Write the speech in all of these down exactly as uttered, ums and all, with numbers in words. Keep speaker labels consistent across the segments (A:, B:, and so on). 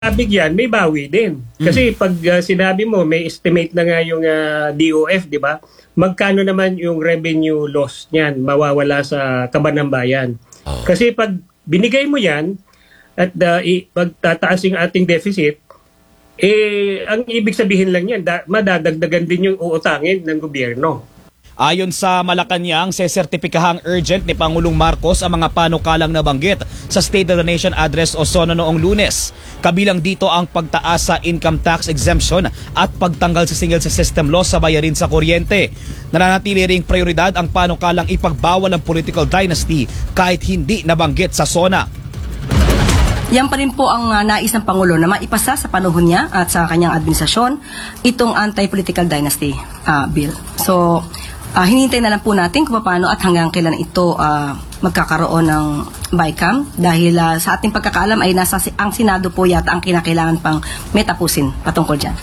A: Bigyan, may bawi din. Kasi pag uh, sinabi mo, may estimate na nga yung uh, D O F, di ba? Magkano naman yung revenue loss niyan, mawawala sa kaban ng bayan. Oh. Kasi pag binigay mo yan, at uh, pag tataas yung ating deficit, eh, ang ibig sabihin lang yan, da- madadagdagan din yung uutangin ng gobyerno.
B: Ayon sa Malacanang, sesertipikahang urgent ni Pangulong Marcos ang mga panukalang nabanggit sa State of the Nation Address o SONA noong Lunes. Kabilang dito ang pagtaas sa income tax exemption at pagtanggal sa single sa system law sa bayarin sa kuryente. Nananatili ring prioridad ang panukalang ipagbawal ang political dynasty kahit hindi nabanggit sa SONA.
C: Yan pa rin po ang uh, nais ng Pangulo na maipasa sa panahon niya at sa kanyang administrasyon itong anti-political dynasty uh, bill. So, Uh, hinihintay na lang po natin kung paano at hanggang kailan ito uh, magkakaroon ng B I C A M dahil uh, sa ating pagkakaalam ay nasa ang Senado po yata ang kinakailangan pang metapusin patungkol dyan.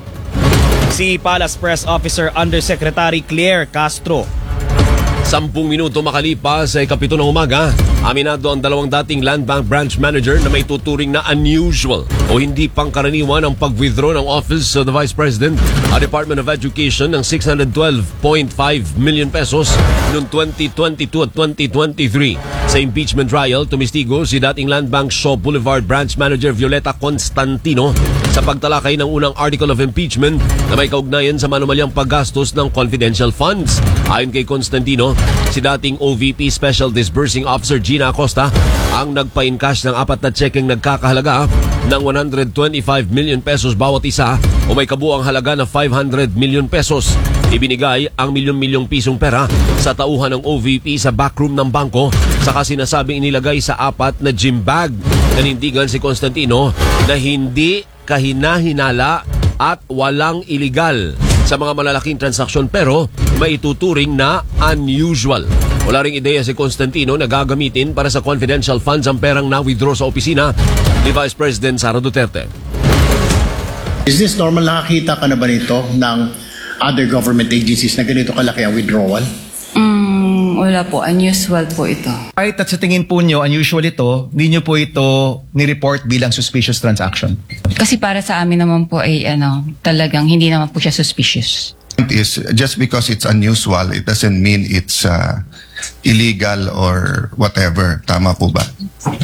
B: Si Palace Press Officer Undersecretary Claire Castro.
D: Sampung minuto makalipas sa ikapito ng umaga, aminado ang dalawang dating Land Bank Branch Manager na may tuturing na unusual o hindi pangkaraniwan ang pag-withdraw ng Office of the Vice President at Department of Education ng six hundred twelve point five million pesos noong twenty twenty-two at twenty twenty-three. Sa impeachment trial, tumistigo si dating Land Bank Shaw Boulevard Branch Manager Violeta Constantino sa pagtalakay ng unang article of impeachment na may kaugnayan sa manumalyang paggastos ng confidential funds. Ayon kay Constantino, si dating O V P Special Disbursing Officer Gina Acosta ang nagpa-encash ng apat na tsekeng nagkakahalaga ng one hundred twenty-five million pesos bawat isa o may kabuang halaga na five hundred million pesos. Ibinigay ang milyon-milyong pisong pera sa tauhan ng O V P sa backroom ng bangko saka sinasabing inilagay sa apat na gym bag. Nanindigan si Constantino na hindi kahinahinala at walang iligal sa mga malalaking transaksyon pero may ituturing na unusual. Wala ring ideya si Constantino na gagamitin para sa confidential funds ang perang na-withdraw sa opisina ni Vice President Sara Duterte.
E: Is this normal? Nakakita ka na ba nito ng other government agencies na ganito kalaki ang withdrawal?
F: Mm, wala po. Unusual po ito.
G: Right, at sa tingin po nyo, unusual ito, hindi nyo po ito ni-report bilang suspicious transaction?
F: Kasi para sa amin naman po ay ano, talagang hindi naman po siya suspicious.
H: Is just because it's unusual, it doesn't mean it's uh, illegal or whatever. Tama po ba?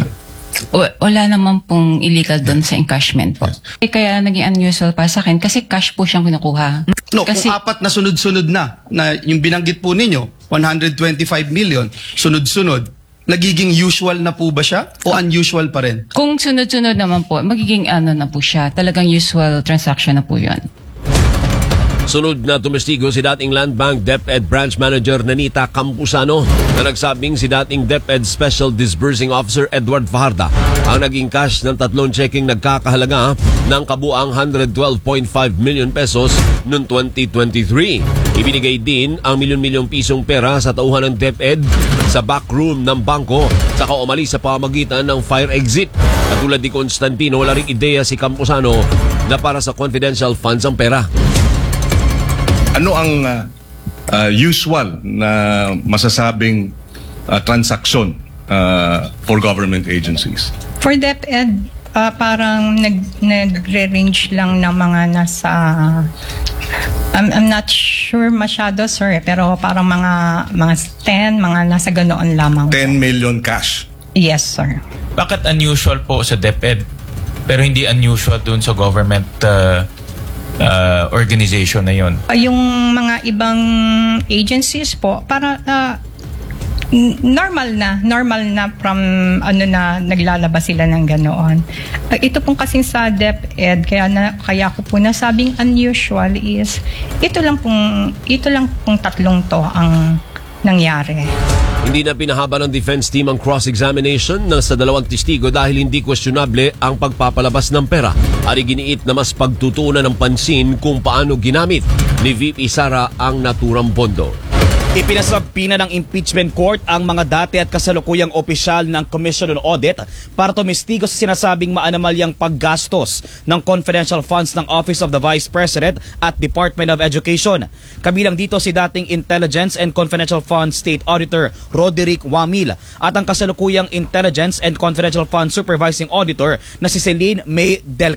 F: Wala naman pong illegal doon sa encashment po. Eh, kaya naging unusual para sa akin kasi cash po siyang kinukuha.
I: No,
F: kasi,
I: kung apat na sunod-sunod na, na yung binanggit po ninyo, one hundred twenty-five million, sunod-sunod, nagiging usual na po ba siya o unusual pa rin?
F: Kung sunod-sunod naman po, magiging ano na po siya, talagang usual transaction na po yun.
D: Sunod na tumistigo si dating Land Bank DepEd Branch Manager Nanita Campusano na nagsabing si dating DepEd Special Disbursing Officer Edward Fajarda ang naging cash ng tatlong checking nagkakahalaga ng kabuang one hundred twelve point five million pesos noong twenty twenty-three. Ibinigay din ang milyon-milyong pisong pera sa tauhan ng DepEd sa backroom ng bangko saka umalis sa pamagitan ng fire exit. Katulad ni Constantino, wala ring ideya si Campusano na para sa confidential funds ang pera.
J: Ano ang uh, uh, usual na masasabing uh, transaksyon uh, for government agencies?
K: For DepEd, uh, parang nag, nagre-range lang ng mga nasa... I'm, I'm not sure masyado, sir, pero parang mga, mga ten, mga nasa ganoon lamang.
J: ten million cash?
K: Yes, sir.
L: Bakit unusual po sa DepEd pero hindi unusual dun sa government uh, Uh, organization na yun?
K: Yung mga ibang agencies po, para uh, normal na, normal na from ano na naglalabas sila ng ganoon. Uh, ito pong kasing sa DepEd, kaya, na, kaya ko po nasabing unusual is, ito lang pong, ito lang pong tatlong to ang nangyari.
D: Hindi na pinahaba ng defense team ang cross-examination ng sa dalawang testigo dahil hindi questionable ang pagpapalabas ng pera. Ari giniit na mas pagtutuunan ng pansin kung paano ginamit ni V P Sara ang naturang pondo.
B: Ipinasabina ng impeachment court ang mga dati at kasalukuyang opisyal ng Commission on Audit para tumistigo sa sinasabing maanamalyang paggastos ng confidential funds ng Office of the Vice President at Department of Education. Kabilang dito si dating Intelligence and Confidential Funds State Auditor Roderick Wamil at ang kasalukuyang Intelligence and Confidential Funds Supervising Auditor na si Celine May Del